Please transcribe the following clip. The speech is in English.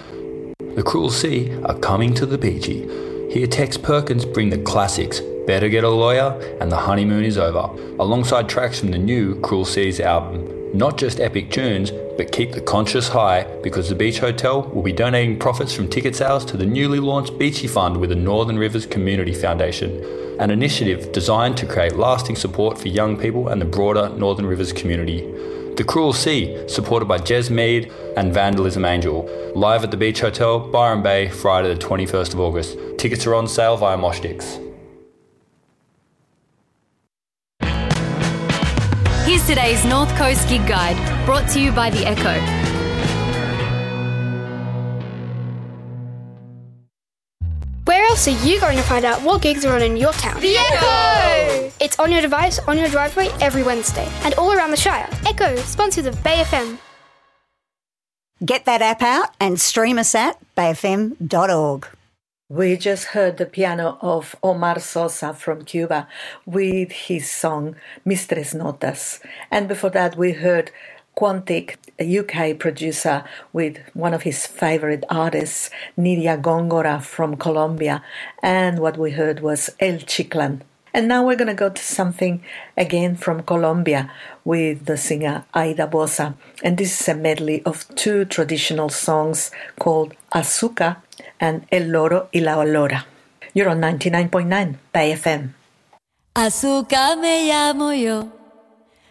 The Cruel Sea are coming to the Beachy. Hear Tex Perkins bring the classics, Better Get a Lawyer and The Honeymoon is Over, alongside tracks from the new Cruel Seas album. Not just epic tunes, but keep the conscience high because the Beach Hotel will be donating profits from ticket sales to the newly launched Beachy Fund with the Northern Rivers Community Foundation, an initiative designed to create lasting support for young people and the broader Northern Rivers community. The Cruel Sea, supported by Jez Mead and Vandalism Angel, live at the Beach Hotel, Byron Bay, Friday the 21st of August. Tickets are on sale via Moshtix. Here's today's North Coast Gig Guide, brought to you by The Echo. Where else are you going to find out what gigs are on in your town? The Echo! It's on your device, on your driveway, every Wednesday, and all around the Shire. Echo, sponsors of Bay FM. Get that app out and stream us at bayfm.org. We just heard the piano of Omar Sosa from Cuba with his song Mis Notas. And before that we heard Quantic, a UK producer, with one of his favorite artists, Nidia Góngora from Colombia. And what we heard was El Chiclan. And now we're going to go to something again from Colombia with the singer Aida Bosa. And this is a medley of two traditional songs called Azúcar and El Loro y la Olora. You're on 99.9 Bay FM. Azúcar me llamo yo,